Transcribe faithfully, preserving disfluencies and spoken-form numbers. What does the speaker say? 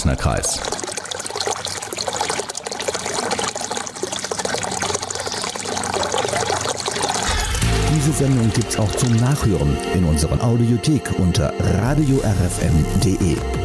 Meißner Kreis. Diese Sendung gibt's auch zum Nachhören in unserer Audiothek unter radio r f m punkt d e.